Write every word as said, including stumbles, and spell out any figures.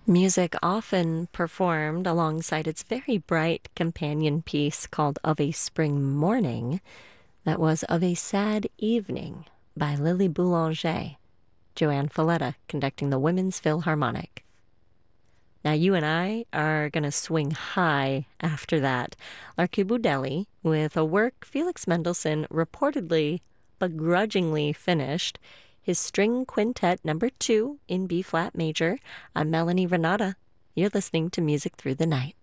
Music often performed alongside its very bright companion piece called Of a Spring Morning, that was Of a Sad Evening by Lily Boulanger, Joanne Falletta conducting the Women's Philharmonic. Now you and I are going to swing high after that. L'Archibusdelli, with a work Felix Mendelssohn reportedly begrudgingly finished, his String Quintet number two in B-flat major. I'm Melanie Renata. You're listening to Music Through the Night.